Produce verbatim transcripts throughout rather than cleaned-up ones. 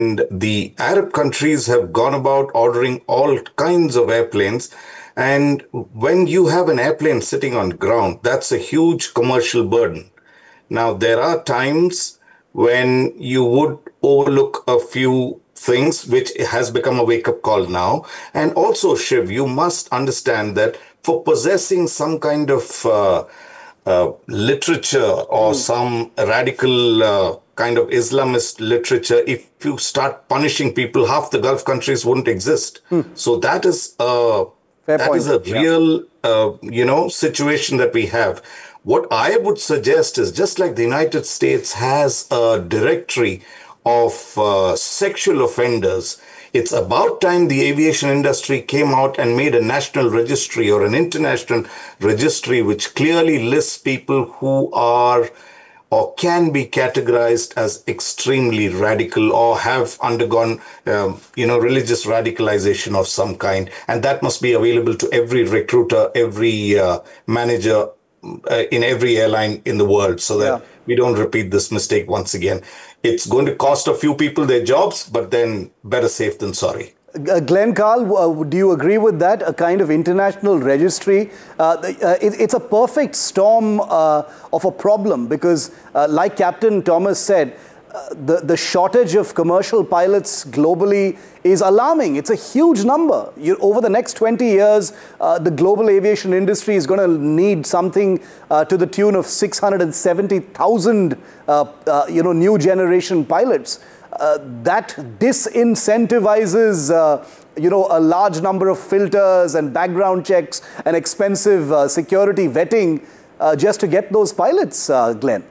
And the Arab countries have gone about ordering all kinds of airplanes. And when you have an airplane sitting on ground, that's a huge commercial burden. Now, there are times when you would overlook a few things, which has become a wake up call now. And also, Shiv, you must understand that for possessing some kind of uh, uh, literature or some radical uh, kind of Islamist literature, if you start punishing people, half the Gulf countries wouldn't exist. So that is a Fair that point. is a Yeah. real uh, you know situation that we have. What I would suggest is, just like the United States has a directory of uh, sexual offenders, it's about time the aviation industry came out and made a national registry or an international registry which clearly lists people who are or can be categorized as extremely radical or have undergone, um, you know, religious radicalization of some kind. And that must be available to every recruiter, every uh, manager uh, in every airline in the world, so that Yeah. we don't repeat this mistake once again. It's going to cost a few people their jobs, but then better safe than sorry. Uh, Glenn Carl, uh, do you agree with that? A kind of international registry. Uh, uh, it, it's a perfect storm uh, of a problem because, uh, like Captain Thomas said, uh, the, the shortage of commercial pilots globally is alarming. It's a huge number. You, over the next twenty years, uh, the global aviation industry is going to need something uh, to the tune of six hundred seventy thousand uh, uh, you know, new generation pilots. Uh, that disincentivizes, uh, you know, a large number of filters and background checks and expensive uh, security vetting uh, just to get those pilots, uh, Glenn.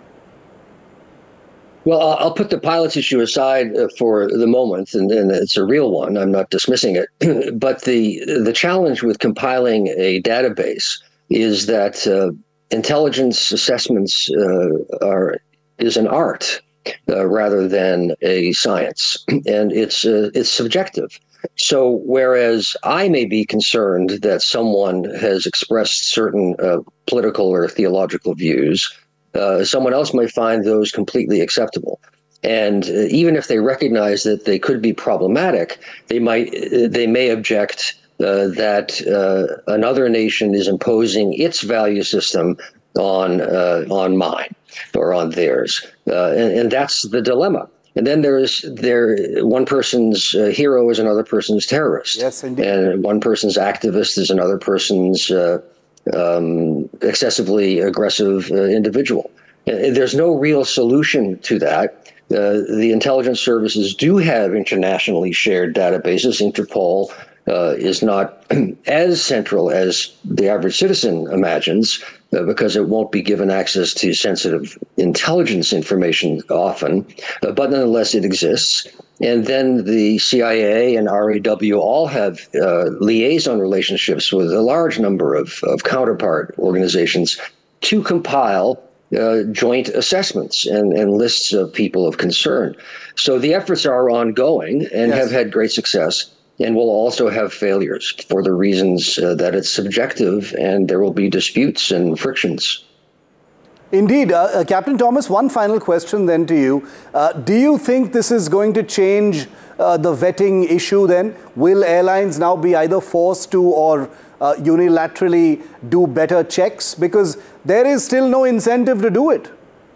Well, I'll put the pilots issue aside uh, for the moment, and, and it's a real one. I'm not dismissing it. But the the challenge with compiling a database is that uh, intelligence assessments uh, are is an art uh, rather than a science, and it's uh, it's subjective. So whereas I may be concerned that someone has expressed certain uh, political or theological views, Uh, someone else might find those completely acceptable. And uh, even if they recognize that they could be problematic, they might uh, they may object uh, that uh, another nation is imposing its value system on uh, on mine or on theirs, uh, and, and that's the dilemma. And then there's there one person's uh, hero is another person's terrorist. Yes, indeed. And one person's activist is another person's Uh, um, excessively aggressive uh, individual. And there's no real solution to that. Uh, the intelligence services do have internationally shared databases. Interpol uh, is not as central as the average citizen imagines uh, because it won't be given access to sensitive intelligence information often, uh, but nonetheless it exists. And then the C I A and R A W all have uh, liaison relationships with a large number of, of counterpart organizations to compile uh, joint assessments and, and lists of people of concern. So the efforts are ongoing and Yes. have had great success, and will also have failures for the reasons uh, that it's subjective and there will be disputes and frictions. Indeed. Uh, uh, Captain Thomas, one final question then to you. Uh, do you think this is going to change uh, the vetting issue then? Will airlines now be either forced to or uh, unilaterally do better checks? Because there is still no incentive to do it.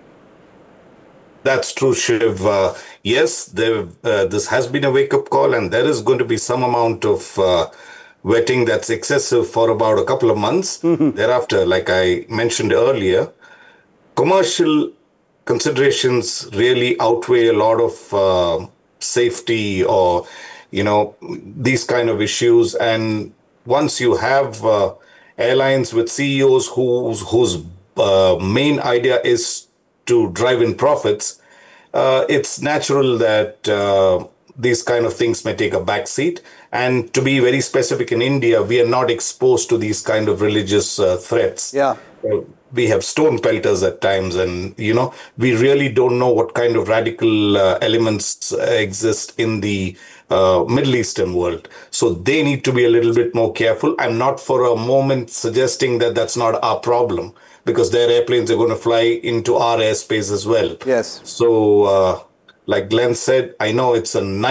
That's true, Shiv. Uh, yes, there, uh, this has been a wake-up call, and there is going to be some amount of uh, vetting that's excessive for about a couple of months. Thereafter, like I mentioned earlier, commercial considerations really outweigh a lot of uh, safety or, you know, these kind of issues. And once you have uh, airlines with C E Os whose, whose uh, main idea is to drive in profits, uh, it's natural that uh, these kind of things may take a back seat. And to be very specific, in India, we are not exposed to these kind of religious uh, threats. Yeah. Uh, We have stone pelters at times, and, you know, we really don't know what kind of radical uh, elements uh, exist in the uh, Middle Eastern world. So they need to be a little bit more careful. I'm not for a moment suggesting that that's not our problem, because their airplanes are going to fly into our airspace as well. Yes. So, uh, like Glenn said, I know it's a nice